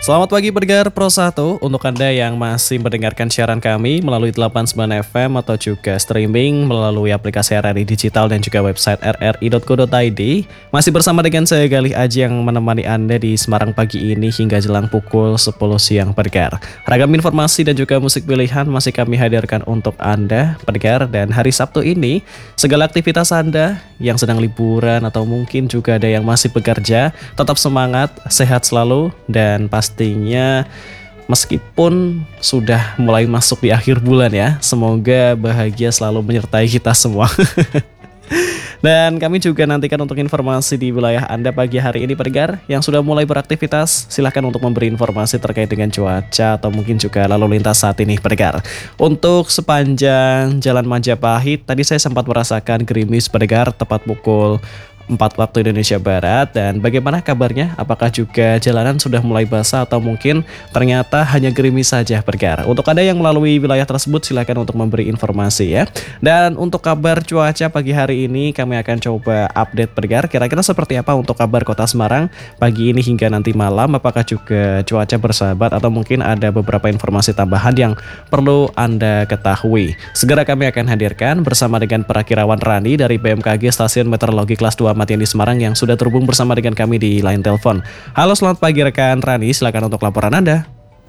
Selamat pagi pendengar Pro 1. Untuk Anda yang masih mendengarkan siaran kami melalui 89 FM atau juga streaming melalui aplikasi RRI Digital dan juga website rri.co.id. Masih bersama dengan saya Galih Aji yang menemani Anda di Semarang pagi ini hingga jelang pukul 10 siang pendengar. Ragam informasi dan juga musik pilihan masih kami hadirkan untuk Anda pendengar, dan hari Sabtu ini segala aktivitas Anda yang sedang liburan atau mungkin juga ada yang masih bekerja, tetap semangat, sehat selalu, dan pastinya meskipun sudah mulai masuk di akhir bulan ya, semoga bahagia selalu menyertai kita semua. Dan kami juga nantikan untuk informasi di wilayah Anda pagi hari ini pendengar yang sudah mulai beraktivitas. Silahkan untuk memberi informasi terkait dengan cuaca atau mungkin juga lalu lintas saat ini pendengar. Untuk sepanjang Jalan Majapahit tadi saya sempat merasakan gerimis pendengar tepat pukul 4 waktu Indonesia Barat. Dan bagaimana kabarnya? Apakah juga jalanan sudah mulai basah atau mungkin ternyata hanya gerimis saja pendengar? Untuk Anda yang melalui wilayah tersebut silakan untuk memberi informasi ya. Dan untuk kabar cuaca pagi hari ini kami akan coba update pendengar. Kira-kira seperti apa untuk kabar Kota Semarang pagi ini hingga nanti malam? Apakah juga cuaca bersahabat atau mungkin ada beberapa informasi tambahan yang perlu Anda ketahui? Segera kami akan hadirkan bersama dengan Perakirawan Rani dari BMKG Stasiun Meteorologi Kelas 2 Matian di Semarang yang sudah terhubung bersama dengan kami di line telepon. Halo, selamat pagi rekan Rani, silakan untuk laporan Anda.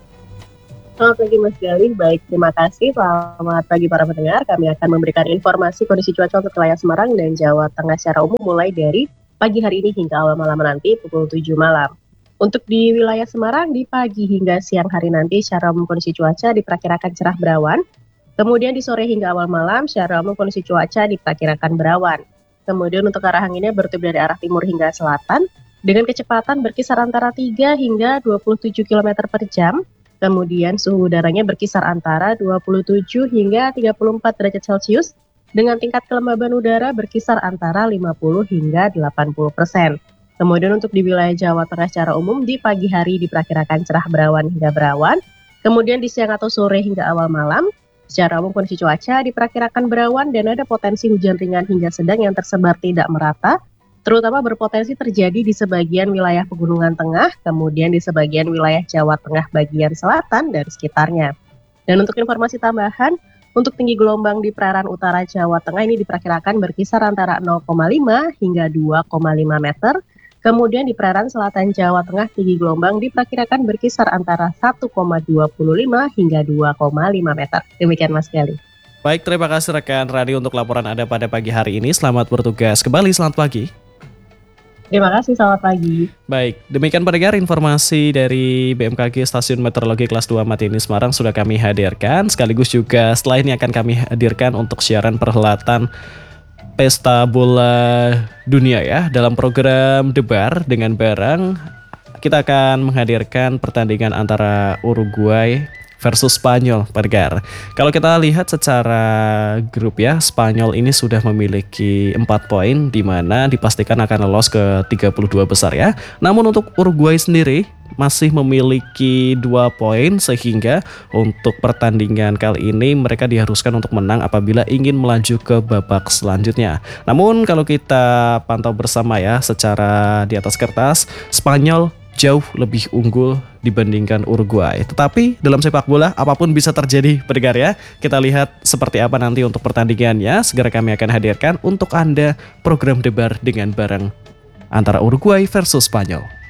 Selamat pagi Mas Galih, baik terima kasih. Selamat pagi para pendengar, kami akan memberikan informasi kondisi cuaca untuk wilayah Semarang dan Jawa Tengah secara umum mulai dari pagi hari ini hingga awal malam nanti pukul 7 malam. Untuk di wilayah Semarang di pagi hingga siang hari nanti secara umum kondisi cuaca diperkirakan cerah berawan. Kemudian di sore hingga awal malam secara umum kondisi cuaca diperkirakan berawan. Kemudian untuk arah anginnya bertiup dari arah timur hingga selatan dengan kecepatan berkisar antara 3 hingga 27 km per jam. Kemudian suhu udaranya berkisar antara 27 hingga 34 derajat Celcius dengan tingkat kelembaban udara berkisar antara 50 hingga 80%. Kemudian untuk di wilayah Jawa Tengah secara umum di pagi hari diperkirakan cerah berawan hingga berawan. Kemudian di siang atau sore hingga awal malam secara umum kondisi cuaca diperkirakan berawan dan ada potensi hujan ringan hingga sedang yang tersebar tidak merata, terutama berpotensi terjadi di sebagian wilayah pegunungan tengah, kemudian di sebagian wilayah Jawa Tengah bagian selatan dan sekitarnya. Dan untuk informasi tambahan, untuk tinggi gelombang di perairan utara Jawa Tengah ini diperkirakan berkisar antara 0,5 hingga 2,5 meter. Kemudian di perairan selatan Jawa Tengah tinggi gelombang diperkirakan berkisar antara 1,25 hingga 2,5 meter. Demikian Mas Galih. Baik, terima kasih rekan Radio untuk laporan Anda pada pagi hari ini. Selamat bertugas kembali, selamat pagi. Terima kasih, selamat pagi. Baik, demikian pendengar informasi dari BMKG Stasiun Meteorologi Kelas 2 Matian di Semarang sudah kami hadirkan. Sekaligus juga setelah ini akan kami hadirkan untuk siaran perhelatan Pesta Bola Dunia ya. Dalam program Debar dengan Barang kita akan menghadirkan pertandingan antara Uruguay versus Spanyol pendengar. Kalau kita lihat secara grup ya, Spanyol ini sudah memiliki 4 poin di mana dipastikan akan lolos ke 32 besar ya. Namun untuk Uruguay sendiri masih memiliki 2 poin sehingga untuk pertandingan kali ini mereka diharuskan untuk menang apabila ingin melaju ke babak selanjutnya. Namun kalau kita pantau bersama ya, secara di atas kertas Spanyol jauh lebih unggul dibandingkan Uruguay. Tetapi dalam sepak bola apapun bisa terjadi pendengar ya. Kita lihat seperti apa nanti untuk pertandingannya. Segera kami akan hadirkan untuk Anda program Debar dengan Barang antara Uruguay versus Spanyol.